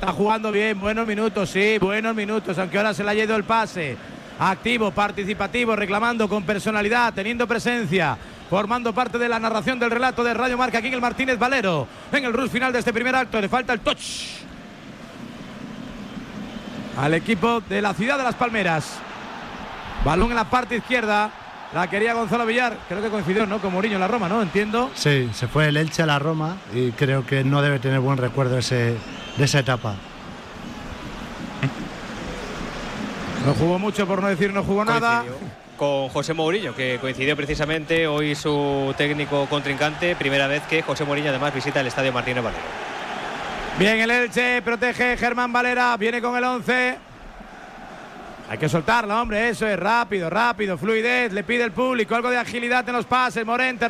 Está jugando bien, buenos minutos, sí, buenos minutos, aunque ahora se le ha ido el pase. Activo, participativo, reclamando con personalidad, teniendo presencia, formando parte de la narración del relato de Radio Marca aquí en el Martínez Valero. En el rush final de este primer acto le falta el touch al equipo de la ciudad de Las Palmeras. Balón en la parte izquierda. La quería Gonzalo Villar. Creo que coincidió, ¿no?, con Mourinho en la Roma, ¿no? Entiendo. Sí, se fue el Elche a la Roma y creo que no debe tener buen recuerdo de esa etapa. No jugó mucho, por no decir no jugó nada. Con José Mourinho, que coincidió precisamente hoy su técnico contrincante. Primera vez que José Mourinho además visita el Estadio Martínez Valero. Bien el Elche, protege Germán Valera, viene con el 11. Hay que soltarla, hombre, eso es rápido, fluidez, le pide el público, algo de agilidad en los pases. Morente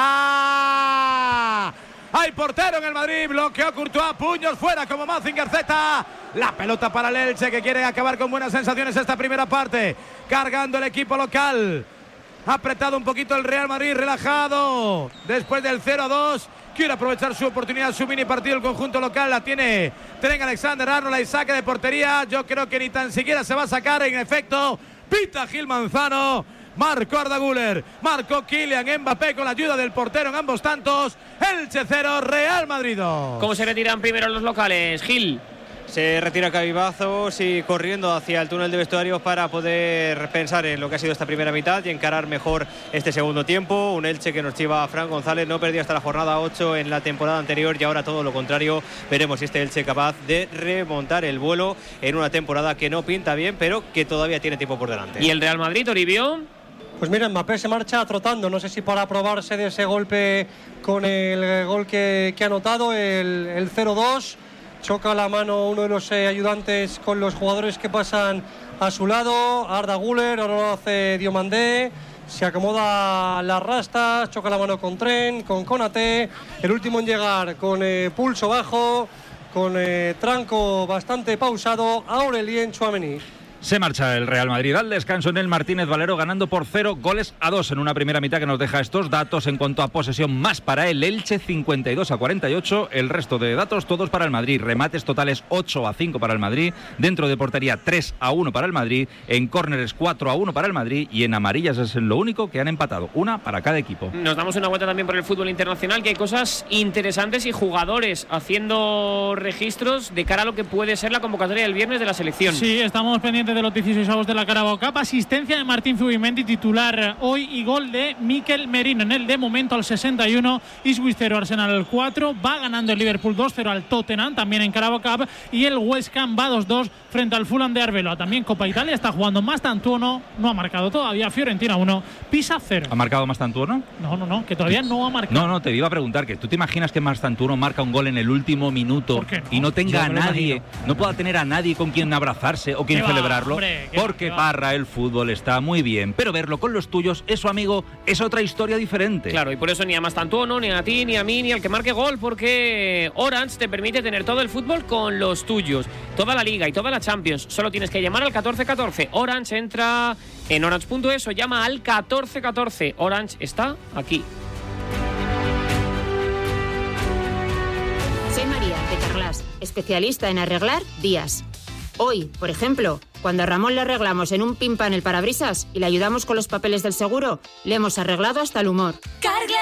remata. Hay portero en el Madrid, bloqueó Courtois, puños fuera como Mazinger Z. La pelota para el Elche, que quiere acabar con buenas sensaciones esta primera parte. Cargando el equipo local. Ha apretado un poquito el Real Madrid, relajado. Después del 0-2, quiere aprovechar su oportunidad, su mini partido el conjunto local. La tiene Trent Alexander-Arnold, y saque de portería. Yo creo que ni tan siquiera se va a sacar, en efecto. Pita Gil Manzano. Marcó Arda Güler, marcó Kylian Mbappé con la ayuda del portero en ambos tantos. Elche 0, Real Madrid 2. ¿Cómo se retiran primero los locales, Gil? Se retira cabizbazos y corriendo hacia el túnel de vestuarios para poder pensar en lo que ha sido esta primera mitad y encarar mejor este segundo tiempo. Un Elche que nos chiva a Fran González, no perdió hasta la jornada 8 en la temporada anterior y ahora todo lo contrario. Veremos si este Elche es capaz de remontar el vuelo en una temporada que no pinta bien, pero que todavía tiene tiempo por delante. ¿Y el Real Madrid, Toribio? Pues mira, Mbappé se marcha trotando, no sé si para probarse de ese golpe con el gol que ha anotado, el 0-2. Choca la mano uno de los ayudantes con los jugadores que pasan a su lado. Arda Güler, ahora lo hace Diomandé. Se acomoda las rastas, choca la mano con Trent, con Konaté. El último en llegar con pulso bajo, con tranco bastante pausado, Aurelien Tchouaméni. Se marcha el Real Madrid al descanso en el Martínez Valero, ganando por 0-2 en una primera mitad que nos deja estos datos en cuanto a posesión: más para el Elche, 52-48. El resto de datos todos para el Madrid. Remates totales 8-5 para el Madrid. Dentro de portería 3-1 para el Madrid. En córneres 4-1 para el Madrid. Y en amarillas es lo único que han empatado. Una para cada equipo. Nos damos una vuelta también por el fútbol internacional, que hay cosas interesantes y jugadores haciendo registros de cara a lo que puede ser la convocatoria del viernes de la selección. Sí, estamos pendientes de los 16avos de la Carabao Cup. Asistencia de Martín Zubimendi, titular hoy, y gol de Mikel Merino en el de momento al 61. Ipswich 0, Arsenal 4. Va ganando el Liverpool 2-0 al Tottenham, también en Carabao Cup, y el West Ham va 2-2 frente al Fulham de Arbeloa. También Copa Italia está jugando Mastantuono, no ha marcado todavía. Fiorentina 1, Pisa 0. ¿Ha marcado Mastantuono? No, que todavía no ha marcado. No, te iba a preguntar, que tú te imaginas que Mastantuono marca un gol en el último minuto. ¿Por qué no? Y no tenga a nadie, imagino. no pueda tener a nadie con quien abrazarse o quien celebrarlo? Hombre, porque Parra, el fútbol está muy bien, pero verlo con los tuyos, eso, amigo, es otra historia diferente. Claro, y por eso ni a Mastantuono, ni a ti, ni a mí, ni al que marque gol, porque Orange te permite tener todo el fútbol con los tuyos, toda la Liga y toda la Champions. Solo tienes que llamar al 1414. Orange, entra en orange.es o llama al 1414. Orange está aquí. Soy María, de Carglass, especialista en arreglar vías. Hoy, por ejemplo, cuando a Ramón le arreglamos en un pin pan el parabrisas y le ayudamos con los papeles del seguro, le hemos arreglado hasta el humor. Carglass